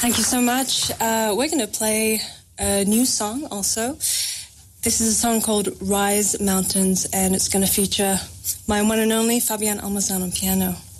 Thank you so much. We're going to play a new song also. This is a song called Rise Mountains, and it's going to feature my one and only Fabian Almazan on piano.